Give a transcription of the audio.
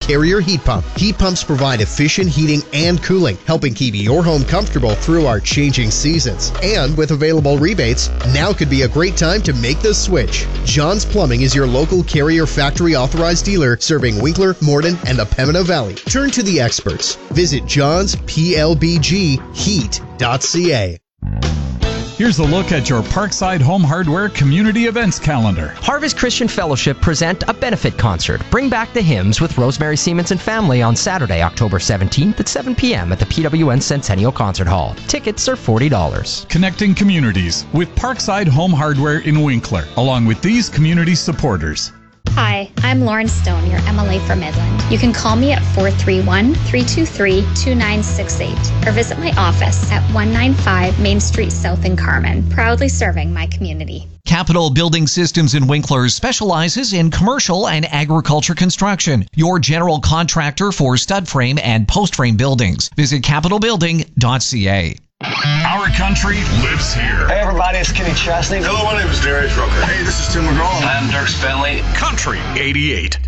Carrier heat pump. Heat pumps provide efficient heating and cooling, helping keep your home comfortable through our changing seasons. And with available rebates, now could be a great time to make the switch. John's Plumbing is your local Carrier factory authorized dealer serving Winkler, Morden, and the Pembina Valley. Turn to the experts. Visit johnsplbgheat.ca. Here's a look at your Parkside Home Hardware community events calendar. Harvest Christian Fellowship present a benefit concert. Bring back the hymns with Rosemary Siemens and family on Saturday, October 17th at 7 p.m. at the PWN Centennial Concert Hall. Tickets are $40. Connecting communities with Parkside Home Hardware in Winkler, along with these community supporters. Hi, I'm Lauren Stone, your MLA for Midland. You can call me at 431-323-2968 or visit my office at 195 Main Street South in Carmen, proudly serving my community. Capital Building Systems in Winkler specializes in commercial and agriculture construction. Your general contractor for stud frame and post frame buildings. Visit capitalbuilding.ca. Our country lives here. Hey everybody, it's Kenny Chesney. Hello, my name is Darius Rucker. Hey, this is Tim McGraw. I'm Dirk Bentley. Country 88.